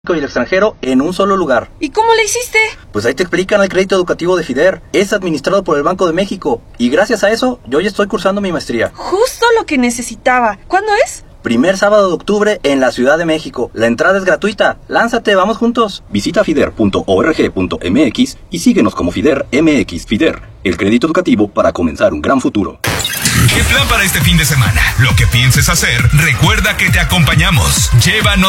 y el extranjero en un solo lugar. ¿Y cómo le hiciste? Pues ahí te explican el crédito educativo de FIDER. Es administrado por el Banco de México. Y gracias a eso, yo ya estoy cursando mi maestría. Justo lo que necesitaba. ¿Cuándo es? Primer sábado de octubre en la Ciudad de México. La entrada es gratuita. Lánzate, vamos juntos. Visita fider.org.mx y síguenos como FIDER MX. FIDER, el crédito educativo para comenzar un gran futuro. ¿Qué plan para este fin de semana? Lo que pienses hacer, recuerda que te acompañamos. Llévanos